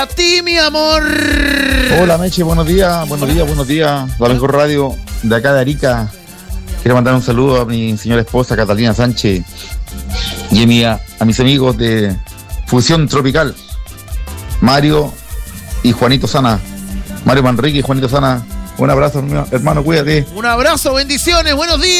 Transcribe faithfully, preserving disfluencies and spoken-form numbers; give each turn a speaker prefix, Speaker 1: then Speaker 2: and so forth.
Speaker 1: A ti, mi amor.
Speaker 2: Hola, Meche, buenos días, buenos días, buenos días. La mejor radio de acá de Arica. Quiero mandar un saludo a mi señora esposa, Catalina Sánchez, y a, mi, a, a mis amigos de Fusión Tropical, Mario y Juanito Sana. Mario Manrique y Juanito Sana. Un abrazo, hermano, cuídate.
Speaker 1: Un abrazo, bendiciones, buenos días.